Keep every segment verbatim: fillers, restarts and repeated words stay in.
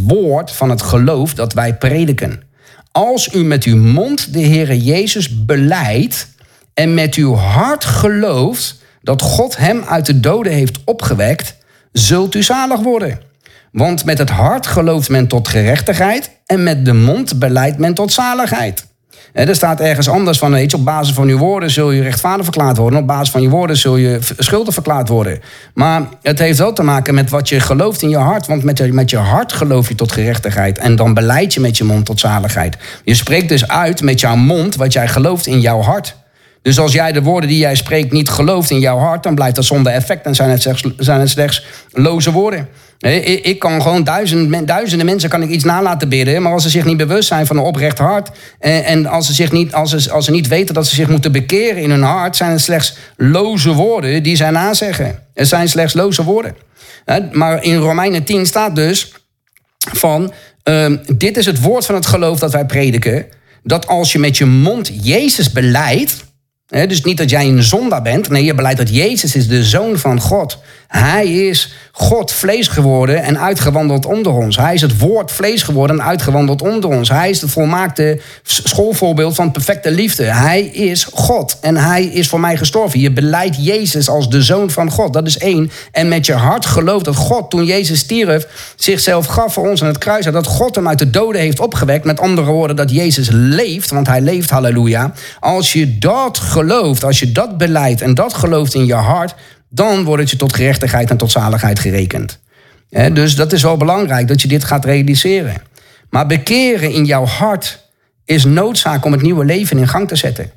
woord van het geloof dat wij prediken. Als u met uw mond de Heere Jezus belijdt en met uw hart gelooft dat God hem uit de doden heeft opgewekt, zult u zalig worden. Want met het hart gelooft men tot gerechtigheid en met de mond belijdt men tot zaligheid. Er staat ergens anders van, weet je, op basis van je woorden zul je rechtvaardig verklaard worden. Op basis van je woorden zul je schuldig verklaard worden. Maar het heeft wel te maken met wat je gelooft in je hart. Want met je, met je hart geloof je tot gerechtigheid. En dan belijd je met je mond tot zaligheid. Je spreekt dus uit met jouw mond wat jij gelooft in jouw hart. Dus als jij de woorden die jij spreekt niet gelooft in jouw hart, dan blijft dat zonder effect en zijn het slechts, zijn het slechts loze woorden. Ik kan gewoon duizenden, duizenden mensen kan ik iets nalaten bidden, maar als ze zich niet bewust zijn van een oprecht hart en als ze, zich niet, als, ze, als ze niet weten dat ze zich moeten bekeren in hun hart, zijn het slechts loze woorden die zij nazeggen. Het zijn slechts loze woorden. Maar in Romeinen tien staat dus van, uh, dit is het woord van het geloof dat wij prediken, dat als je met je mond Jezus belijdt, He, dus niet dat jij een zondaar bent. Nee, je beleidt dat Jezus is de Zoon van God. Hij is God vlees geworden en uitgewandeld onder ons. Hij is het woord vlees geworden en uitgewandeld onder ons. Hij is het volmaakte schoolvoorbeeld van perfecte liefde. Hij is God en hij is voor mij gestorven. Je beleidt Jezus als de Zoon van God. Dat is één. En met je hart gelooft dat God, toen Jezus stierf, zichzelf gaf voor ons aan het kruis. Dat God hem uit de doden heeft opgewekt. Met andere woorden, dat Jezus leeft, want hij leeft, halleluja. Als je dat gelooft, als je dat beleidt en dat gelooft in je hart, dan wordt het je tot gerechtigheid en tot zaligheid gerekend. He, dus dat is wel belangrijk dat je dit gaat realiseren. Maar bekeren in jouw hart is noodzaak om het nieuwe leven in gang te zetten.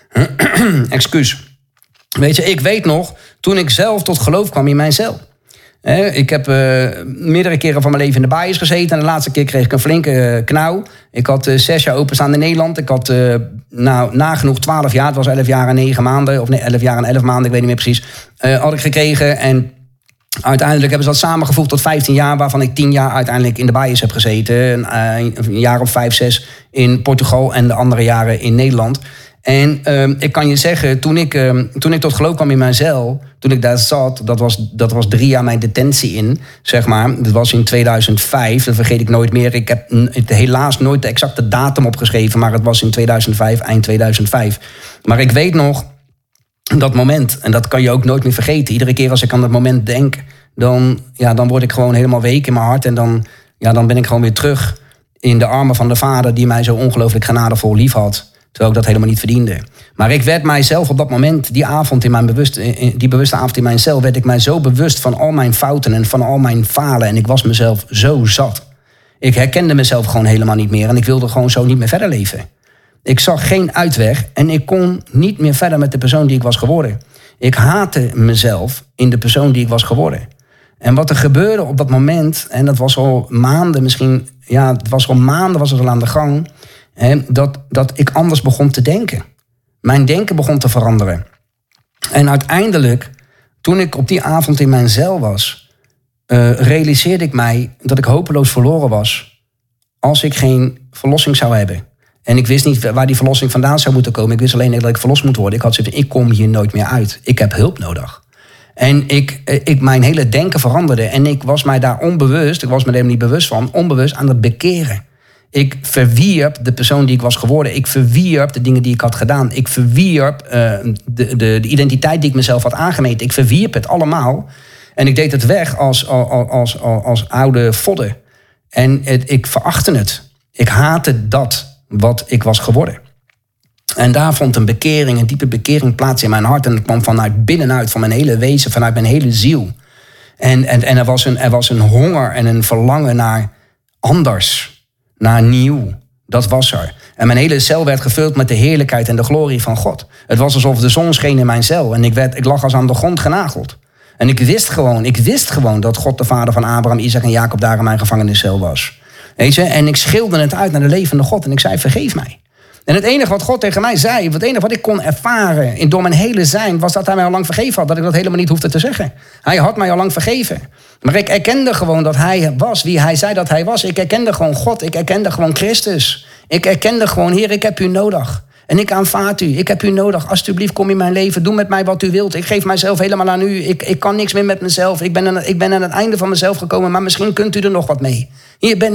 Excuus. Weet je, ik weet nog, toen ik zelf tot geloof kwam in mijzelf. He, ik heb uh, meerdere keren van mijn leven in de baaiers gezeten. En de laatste keer kreeg ik een flinke uh, knauw. Ik had uh, zes jaar openstaan in Nederland. Ik had uh, nou, nagenoeg twaalf jaar. Het was elf jaar en negen maanden. Of nee, elf jaar en elf maanden, ik weet niet meer precies. Uh, had ik gekregen. En uiteindelijk hebben ze dat samengevoegd tot vijftien jaar. Waarvan ik tien jaar uiteindelijk in de baaiers heb gezeten. Uh, een jaar of vijf, zes in Portugal. En de andere jaren in Nederland. En uh, ik kan je zeggen, toen ik, uh, toen ik tot geloof kwam in mijn cel, toen ik daar zat, dat was, dat was drie jaar mijn detentie in, zeg maar. Dat was in tweeduizend vijf, dat vergeet ik nooit meer. Ik heb helaas nooit de exacte datum opgeschreven, maar het was in tweeduizend vijf, eind tweeduizend vijf. Maar ik weet nog dat moment, en dat kan je ook nooit meer vergeten. Iedere keer als ik aan dat moment denk, dan, ja, dan word ik gewoon helemaal week in mijn hart. En dan, ja, dan ben ik gewoon weer terug in de armen van de Vader die mij zo ongelooflijk genadevol lief had. Terwijl ik dat helemaal niet verdiende. Maar ik werd mijzelf op dat moment, die avond in mijn bewust, die bewuste avond in mijn cel, werd ik mij zo bewust van al mijn fouten en van al mijn falen. En ik was mezelf zo zat. Ik herkende mezelf gewoon helemaal niet meer. En ik wilde gewoon zo niet meer verder leven. Ik zag geen uitweg en ik kon niet meer verder met de persoon die ik was geworden. Ik haatte mezelf in de persoon die ik was geworden. En wat er gebeurde op dat moment, en dat was al maanden misschien, ja, het was al maanden was het al aan de gang. He, dat, dat ik anders begon te denken. Mijn denken begon te veranderen. En uiteindelijk, toen ik op die avond in mijn cel was, Uh, realiseerde ik mij dat ik hopeloos verloren was als ik geen verlossing zou hebben. En ik wist niet waar die verlossing vandaan zou moeten komen. Ik wist alleen dat ik verlost moet worden. Ik had zoiets van, ik kom hier nooit meer uit. Ik heb hulp nodig. En ik, ik, mijn hele denken veranderde. En ik was mij daar onbewust, ik was me er helemaal niet bewust van, onbewust aan het bekeren. Ik verwierp de persoon die ik was geworden. Ik verwierp de dingen die ik had gedaan. Ik verwierp uh, de, de, de identiteit die ik mezelf had aangemeten. Ik verwierp het allemaal. En ik deed het weg als, als, als, als, als oude vodden. En het, ik verachtte het. Ik haatte dat wat ik was geworden. En daar vond een bekering, een diepe bekering plaats in mijn hart. En het kwam vanuit binnenuit, van mijn hele wezen, vanuit mijn hele ziel. En, en, en er, was een, er was een honger en een verlangen naar anders. Naar nieuw. Dat was er. En mijn hele cel werd gevuld met de heerlijkheid en de glorie van God. Het was alsof de zon scheen in mijn cel. En ik, werd, ik lag als aan de grond genageld. En ik wist gewoon, ik wist gewoon dat God de vader van Abraham, Isaac en Jacob daar in mijn gevangeniscel was. Weet je? En ik schreeuwde het uit naar de levende God en ik zei, vergeef mij. En het enige wat God tegen mij zei, het enige wat ik kon ervaren door mijn hele zijn, was dat hij mij al lang vergeven had. Dat ik dat helemaal niet hoefde te zeggen. Hij had mij al lang vergeven. Maar ik erkende gewoon dat hij was wie hij zei dat hij was. Ik erkende gewoon God. Ik erkende gewoon Christus. Ik erkende gewoon, Heer, ik heb u nodig. En ik aanvaard u. Ik heb u nodig. Alsjeblieft, kom in mijn leven. Doe met mij wat u wilt. Ik geef mijzelf helemaal aan u. Ik, ik kan niks meer met mezelf. Ik ben, aan, ik ben aan het einde van mezelf gekomen. Maar misschien kunt u er nog wat mee. Hier ben